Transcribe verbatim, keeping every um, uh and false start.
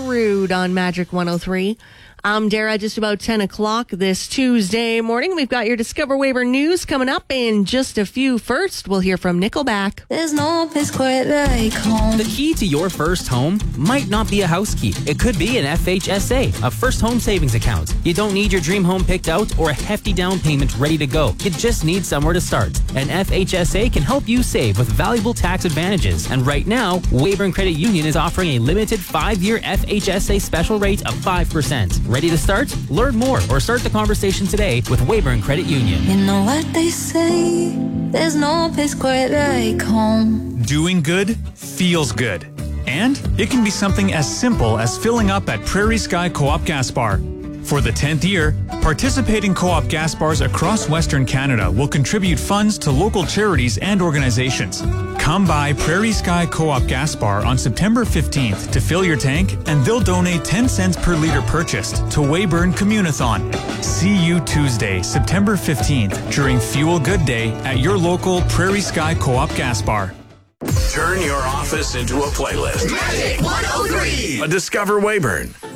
Rude on Magic one oh three. I'm Dara, just about ten o'clock this Tuesday morning. We've got your Discover Weyburn news coming up in just a few. First, we'll hear from Nickelback. There's no place quite like home. The key to your first home might not be a house key. It could be an F H S A, a first home savings account. You don't need your dream home picked out or a hefty down payment ready to go. You just need somewhere to start. An F H S A can help you save with valuable tax advantages. And right now, Weyburn Credit Union is offering a limited five-year F H S A special rate of five percent. Ready to start? Learn more or start the conversation today with Weyburn Credit Union. You know what they say, there's no place quite like home. Doing good feels good. And it can be something as simple as filling up at Prairie Sky Co-op Gas Bar. For the tenth year, participating co-op gas bars across Western Canada will contribute funds to local charities and organizations. Come by Prairie Sky Co-op Gas Bar on September fifteenth to fill your tank, and they'll donate ten cents per litre purchased to Weyburn Communathon. See you Tuesday, September fifteenth during Fuel Good Day at your local Prairie Sky Co-op Gas Bar. Turn your office into a playlist. Magic one oh three. A Discover Weyburn.